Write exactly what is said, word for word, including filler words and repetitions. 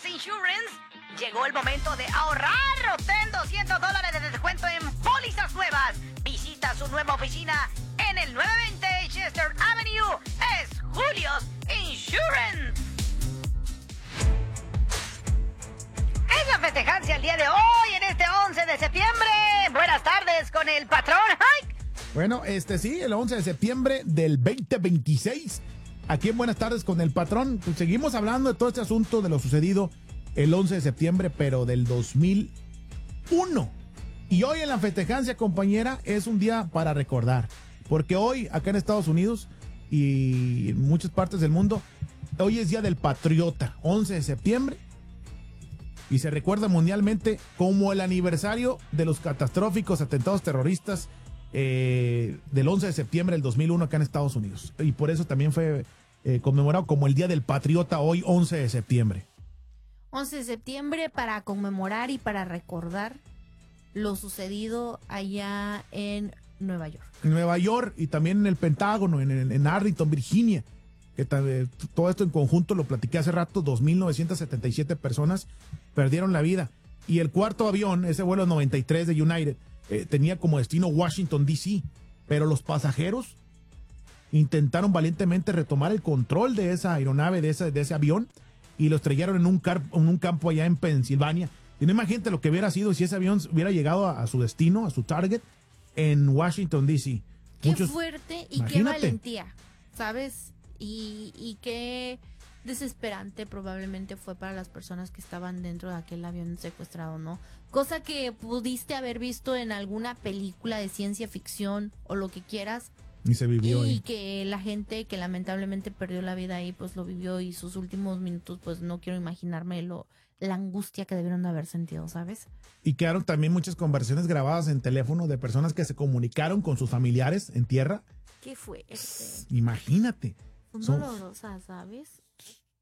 Insurance. Llegó el momento de ahorrar. Obtén doscientos dólares de descuento en pólizas nuevas. Visita su nueva oficina en el novecientos veinte Chester Avenue. Es Julio's Insurance. Es la festejancia el día de hoy, en este once de septiembre. Buenas tardes con el patrón. ¡Ay! Bueno, este sí, el once de septiembre del veinte veintiséis. Aquí en Buenas tardes con el patrón. Pues seguimos hablando de todo este asunto de lo sucedido el once de septiembre, pero del dos mil uno. Y hoy en la festejancia, compañera, es un día para recordar. Porque hoy, acá en Estados Unidos y en muchas partes del mundo, hoy es Día del Patriota, once de septiembre. Y se recuerda mundialmente como el aniversario de los catastróficos atentados terroristas eh, del once de septiembre del dos mil uno acá en Estados Unidos. Y por eso también fue eh, conmemorado como el Día del Patriota hoy, once de septiembre. once de septiembre para conmemorar y para recordar lo sucedido allá en Nueva York. En Nueva York y también en el Pentágono, en, en, en Arlington, Virginia. Que eh, todo esto en conjunto lo platiqué hace rato, dos mil novecientas setenta y siete personas perdieron la vida. Y el cuarto avión, ese vuelo noventa y tres de United, eh, tenía como destino Washington, D C. Pero los pasajeros intentaron valientemente retomar el control de esa aeronave, de ese, de ese avión, y lo estrellaron en un, car en un campo allá en Pensilvania. Y no imagínate lo que hubiera sido si ese avión hubiera llegado a, a su destino, a su target, en Washington, D C. Qué Muchos, fuerte y imagínate. qué valentía, ¿sabes? Y, y qué desesperante probablemente fue para las personas que estaban dentro de aquel avión secuestrado, ¿no? Cosa que pudiste haber visto en alguna película de ciencia ficción o lo que quieras. Y se vivió Y ahí. que la gente que lamentablemente perdió la vida ahí, pues lo vivió, y sus últimos minutos, pues no quiero imaginarme lo, la angustia que debieron de haber sentido, ¿sabes? Y quedaron también muchas conversaciones grabadas en teléfono de personas que se comunicaron con sus familiares en tierra. ¿Qué fue este? Imagínate. Son Son- dolorosas, ¿sabes?